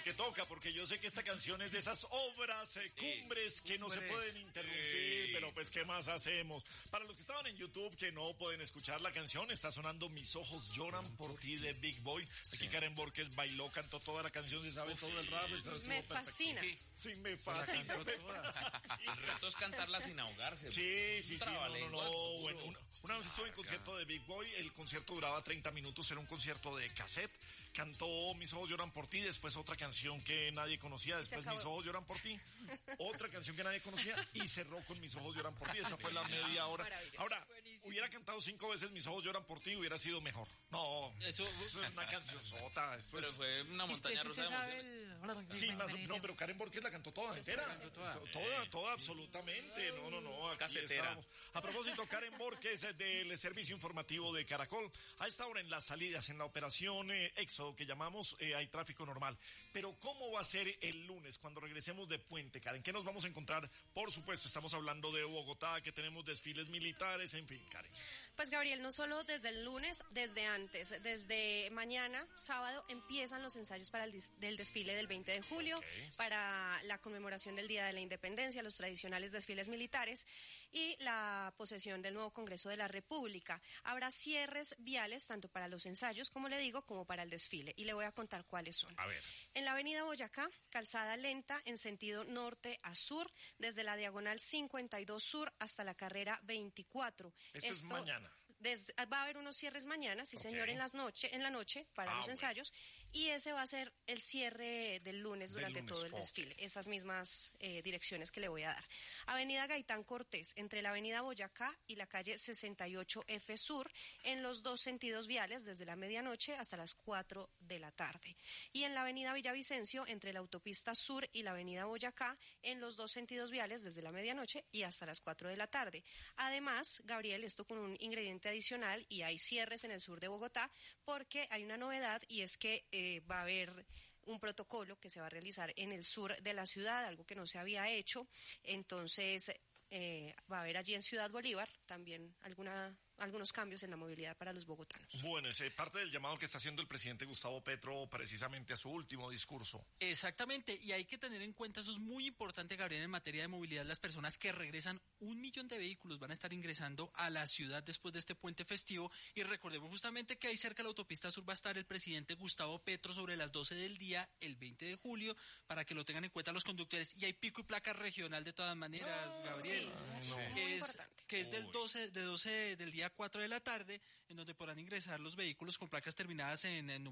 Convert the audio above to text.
porque toca, porque yo sé que esta canción es de esas obras cumbres que no se pueden interrumpir, pero pues ¿qué más hacemos? Para los que estaban en YouTube que no pueden escuchar la canción, está sonando Mis ojos lloran por ti de Big Boy. Aquí Karen Borges bailó, cantó toda la canción, se sabe todo el rap. Me fascina. Sí, me fascina. El reto es cantarla sin ahogarse. Sí, no. Bueno, una vez estuve en concierto de Big Boy, el concierto duraba 30 minutos, era un concierto de cassette. Cantó Mis ojos lloran por ti, después otra canción que nadie conocía, después Mis ojos lloran por ti, otra canción que nadie conocía y cerró con Mis ojos lloran por ti. Esa fue la media hora. Ahora, hubiera cantado 5 veces Mis ojos lloran por ti, hubiera sido mejor. No, eso es una canción sota. Pero fue una montaña rusa de emociones. Sí, pero Karen Borges la cantó toda entera. Toda, absolutamente. No, aquí casetera. estamos. A propósito, Karen Borges del servicio informativo de Caracol. A esta hora en las salidas, en la operación Éxodo que llamamos, hay tráfico normal. Pero ¿cómo va a ser el lunes cuando regresemos de Puente, Karen? ¿Qué nos vamos a encontrar? Por supuesto, estamos hablando de Bogotá, que tenemos desfiles militares, en fin, Karen. Pues Gabriel, no solo desde el lunes, desde antes, desde mañana, sábado, empiezan los ensayos para del desfile del 20 de julio, para la conmemoración del Día de la Independencia, los tradicionales desfiles militares y la posesión del nuevo Congreso de la República. Habrá cierres viales tanto para los ensayos, como le digo, como para el desfile. Y le voy a contar cuáles son. A ver. En la avenida Boyacá, calzada lenta en sentido norte a sur, desde la diagonal 52 sur hasta la carrera 24. Esto es mañana. Va a haber unos cierres mañana, sí señor, en la noche para los ensayos, y ese va a ser el cierre del lunes durante todo el desfile, esas mismas direcciones que le voy a dar. Avenida Gaitán Cortés, entre la avenida Boyacá y la calle 68F Sur, en los dos sentidos viales, desde la medianoche hasta las 4 de la tarde. Y en la avenida Villavicencio, entre la autopista Sur y la avenida Boyacá, en los dos sentidos viales, desde la medianoche y hasta las 4 de la tarde. Además, Gabriel, esto con un ingrediente adicional, y hay cierres en el sur de Bogotá, porque hay una novedad, y es que va a haber un protocolo que se va a realizar en el sur de la ciudad, algo que no se había hecho. Entonces va a haber allí en Ciudad Bolívar también algunos cambios en la movilidad para los bogotanos. Bueno, es parte del llamado que está haciendo el presidente Gustavo Petro precisamente a su último discurso. Exactamente, y hay que tener en cuenta, eso es muy importante, Gabriel, en materia de movilidad. Las personas que regresan, 1 millón de vehículos van a estar ingresando a la ciudad después de este puente festivo, y recordemos justamente que ahí cerca de la autopista sur va a estar el presidente Gustavo Petro sobre las 12 del día, el 20 de julio, para que lo tengan en cuenta los conductores, y hay pico y placa regional de todas maneras, Gabriel, que es del 12 del día 4 de la tarde, en donde podrán ingresar los vehículos con placas terminadas en